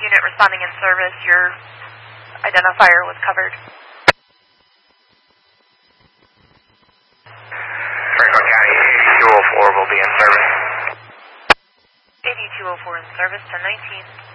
unit responding in service. Your identifier was covered. Franklin County 8204 will be in service. 8204 in service, 1019.